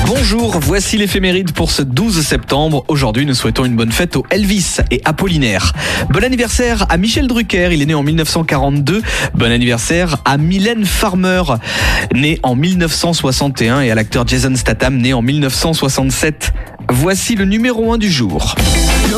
Bonjour, voici l'éphéméride pour ce 12 septembre. Aujourd'hui, nous souhaitons une bonne fête aux Elvis et Apollinaire. Bon anniversaire à Michel Drucker, il est né en 1942. Bon anniversaire à Mylène Farmer, né en 1961, et à l'acteur Jason Statham, né en 1967. Voici le numéro 1 du jour.